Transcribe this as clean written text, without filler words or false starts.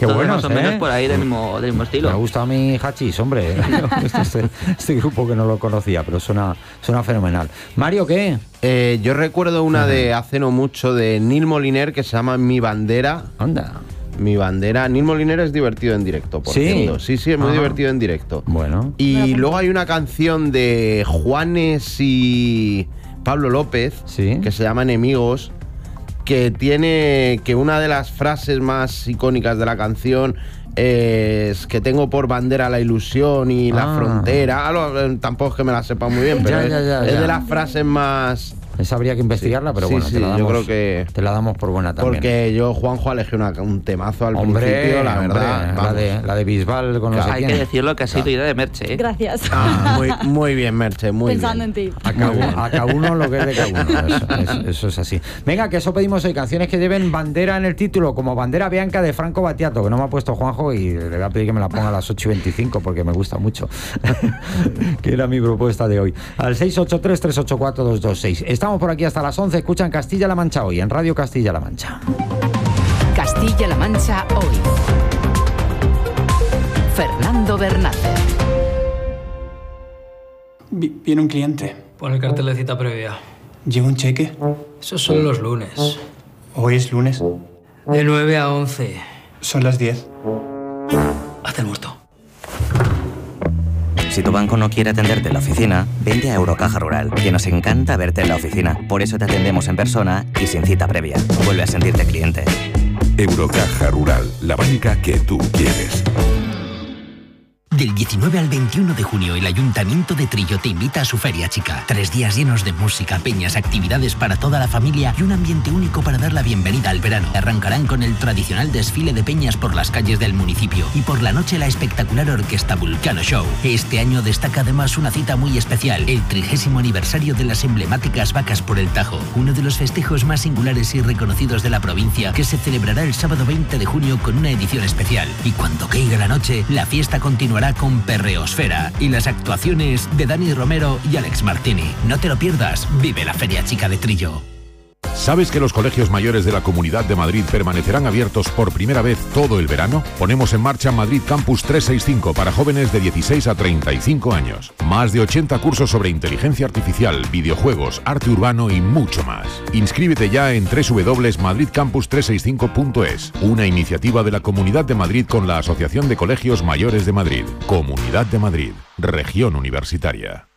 Qué Todos bueno, más o menos por ahí del mismo estilo. Me gusta a mí Hachís, hombre. este grupo que no lo conocía, pero suena fenomenal. Mario, ¿qué? Yo recuerdo una de hace no mucho de Neil Moliner que se llama Mi Bandera. Anda. Mi Bandera. Neil Moliner es divertido en directo, por cierto. Sí, es muy divertido en directo. Bueno. Y luego hay una canción de Juanes y Pablo López que se llama Enemigos, que tiene que una de las frases más icónicas de la canción es que tengo por bandera la ilusión y la frontera. Tampoco es que me la sepa muy bien, pero es de las frases más... Esa habría que investigarla, pero bueno, te la damos, yo creo que te la damos por buena también. Porque Juanjo elegí un temazo al principio, la verdad. La de Bisbal con los Hay que decirlo que ha sido idea de Merche, ¿eh? Gracias. Muy bien, Merche, muy Pensando bien. en ti. A cada uno lo que es de cada uno. Eso es así. Venga, que eso pedimos hoy. Canciones que lleven bandera en el título, como Bandera Bianca de Franco Battiato, que no me ha puesto Juanjo y le voy a pedir que me la ponga a las 8:25 porque me gusta mucho. Que era mi propuesta de hoy. Al 683-384-226. Estamos por aquí hasta las 11. Escuchan Castilla-La Mancha hoy, en Radio Castilla-La Mancha. Castilla-La Mancha hoy. Fernando Bernácer. Viene un cliente. Pon el cartel de cita previa. ¿Lleva un cheque? Esos son los lunes. ¿Hoy es lunes? De 9 a 11. Son las 10. Haz el muerto. Si tu banco no quiere atenderte en la oficina, vente a Eurocaja Rural, que nos encanta verte en la oficina. Por eso te atendemos en persona y sin cita previa. Vuelve a sentirte cliente. Eurocaja Rural, la banca que tú quieres. Del 19 al 21 de junio, el Ayuntamiento de Trillo te invita a su Feria Chica. 3 días llenos de música, peñas, actividades para toda la familia y un ambiente único para dar la bienvenida al verano. Arrancarán con el tradicional desfile de peñas por las calles del municipio y por la noche la espectacular orquesta Vulcano Show. Este año destaca además una cita muy especial, el 30º aniversario de las emblemáticas Vacas por el Tajo, uno de los festejos más singulares y reconocidos de la provincia, que se celebrará el sábado 20 de junio con una edición especial. Y cuando caiga la noche, la fiesta continuará con Perreosfera y las actuaciones de Dani Romero y Alex Martini. No te lo pierdas, vive la Feria Chica de Trillo. ¿Sabes que los colegios mayores de la Comunidad de Madrid permanecerán abiertos por primera vez todo el verano? Ponemos en marcha Madrid Campus 365 para jóvenes de 16 a 35 años. Más de 80 cursos sobre inteligencia artificial, videojuegos, arte urbano y mucho más. Inscríbete ya en www.madridcampus365.es, una iniciativa de la Comunidad de Madrid con la Asociación de Colegios Mayores de Madrid. Comunidad de Madrid, Región Universitaria.